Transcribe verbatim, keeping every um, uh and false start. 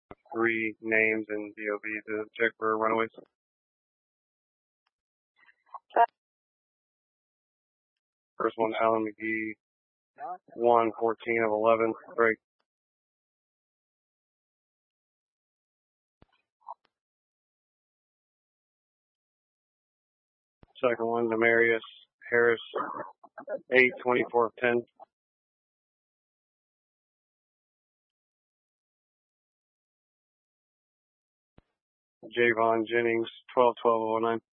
three names in D O B to check for runaways. First one, Alan McGee, one fourteen of eleven, break. Second one, Demarius Harris, eight twenty-four of ten. Javon Jennings, twelve twelve of oh nine.